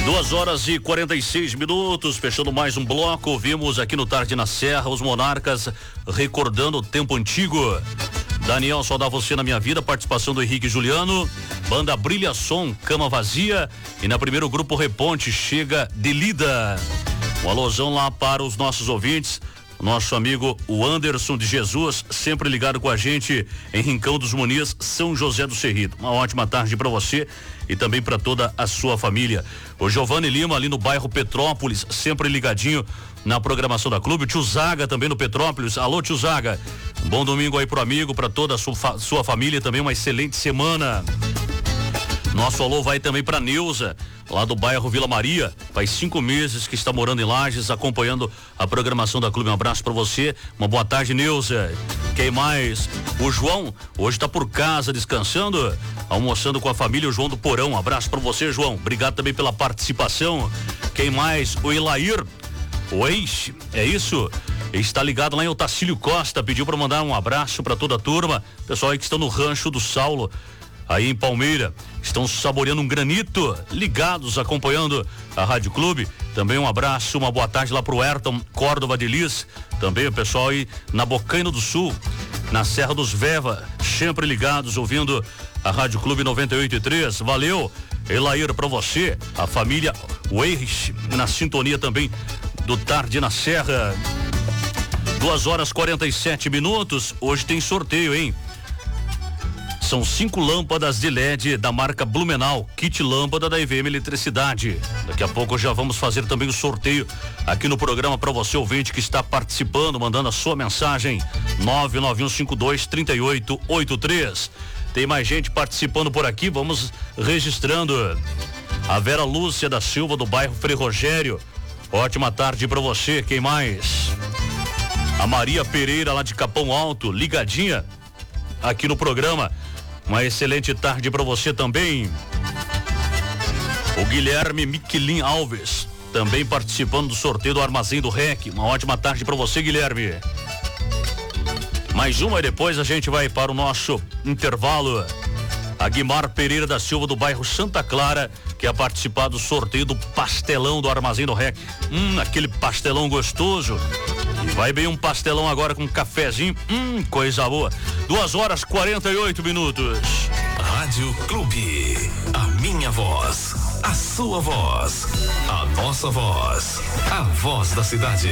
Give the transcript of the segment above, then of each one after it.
2h46, fechando mais um bloco. Vimos aqui no Tarde na Serra os Monarcas recordando o tempo antigo. Daniel, só dá você na minha vida, participação do Henrique Juliano. Banda Brilha Som, Cama Vazia. E na primeiro grupo Reponte, Chega Delida. Um alusão lá para os nossos ouvintes. Nosso amigo o Anderson de Jesus, sempre ligado com a gente em Rincão dos Muniz, São José do Cerrito. Uma ótima tarde para você e também para toda a sua família. O Giovanni Lima ali no bairro Petrópolis, sempre ligadinho na programação da Clube. O Tio Zaga também no Petrópolis. Alô, Tio Zaga. Um bom domingo aí pro amigo, para toda a sua família também, uma excelente semana. Nosso alô vai também para Neuza, lá do bairro Vila Maria. Faz 5 meses que está morando em Lages, acompanhando a programação da Clube. Um abraço para você. Uma boa tarde, Neuza. Quem mais? O João, hoje está por casa descansando, almoçando com a família. O João do Porão. Um abraço para você, João. Obrigado também pela participação. Quem mais? O Elair. O ex, é isso? Está ligado lá em Otacílio Costa. Pediu para mandar um abraço para toda a turma. Pessoal aí que estão no Rancho do Saulo, aí em Palmeira, estão saboreando um granito, ligados, acompanhando a Rádio Clube. Também um abraço, uma boa tarde lá pro Ayrton Córdova de Lis. Também o pessoal aí na Bocaina do Sul, na Serra dos Veva, sempre ligados, ouvindo a Rádio Clube 98.3. Valeu, Elair, pra você, a família Weirich, na sintonia também do Tarde na Serra. 2h47. Hoje tem sorteio, hein? São 5 lâmpadas de LED da marca Blumenau, kit lâmpada da EVM Eletricidade. Daqui a pouco já vamos fazer também o sorteio aqui no programa para você, ouvinte, que está participando, mandando a sua mensagem. 991523883. Tem mais gente participando por aqui, vamos registrando. A Vera Lúcia da Silva, do bairro Frei Rogério. Ótima tarde para você. Quem mais? A Maria Pereira, lá de Capão Alto, ligadinha aqui no programa. Uma excelente tarde para você também. O Guilherme Miquelin Alves, também participando do sorteio do Armazém do REC. Uma ótima tarde para você, Guilherme. Mais uma e depois a gente vai para o nosso intervalo. A Guimar Pereira da Silva, do bairro Santa Clara, que ia participar do sorteio do pastelão do Armazém do REC. Aquele pastelão gostoso. E vai bem um pastelão agora com um cafezinho. Coisa boa. 2h48. Rádio Clube. A minha voz. A sua voz. A nossa voz. A voz da cidade.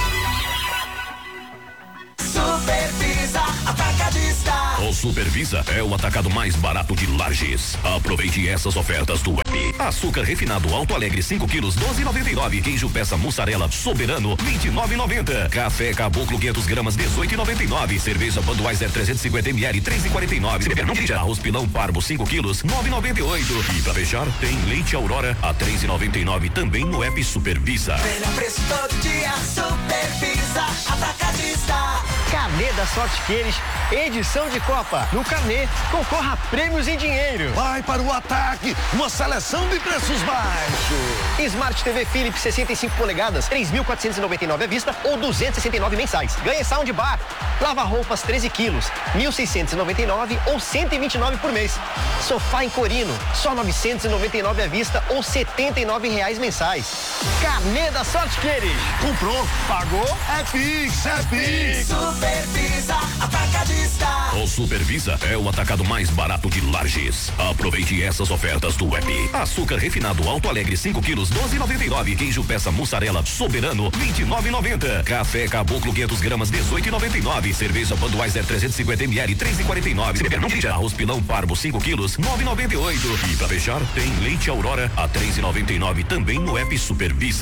Supervisa Atacadista. O Supervisa é o atacado mais barato de Lages. Aproveite essas ofertas do web. Açúcar refinado Alto Alegre 5 quilos 12,99. Queijo peça mussarela Soberano 29,90. Café Caboclo 500 gramas 18,99. Cerveja Budweiser 350 ml 3,49. Arroz Pilão Parbo 5 quilos 9,98. E pra fechar tem leite Aurora a 3,99 também no app Supervisa. Melhor preço todo dia, Supervisa Atacadista. Carnê da Sorte Queires, edição de Copa. No carnê, concorra a prêmios em dinheiro. Vai para o ataque, uma seleção de preços baixos. Smart TV Philips 65 polegadas, 3.499 à vista ou 269 mensais. Ganhe soundbar. Lava roupas 13 quilos, 1.699 ou 129 por mês. Sofá em Corino, só 999 à vista ou R$79 mensais. Carnê da Sorte Queires. Comprou, pagou, é Pix, é Pix. Supervisa Atacadista. O Supervisa é o atacado mais barato de Lages. Aproveite essas ofertas do web. Açúcar refinado Alto Alegre 5 quilos 12,99. Queijo peça mussarela Soberano 29,90. Café Caboclo 500 gramas 18,99. Cerveja Budweiser 350 ml 3,49. Arroz Pilão Parbo 5 quilos 9,98. E pra fechar tem leite Aurora a 3,99 também no app Supervisa.